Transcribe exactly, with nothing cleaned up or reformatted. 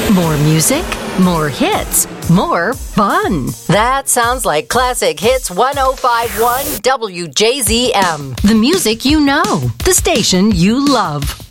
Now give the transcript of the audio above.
More music, more hits, more fun. That sounds like Classic Hits one oh five point one W J Z M. The music you know, the station you love.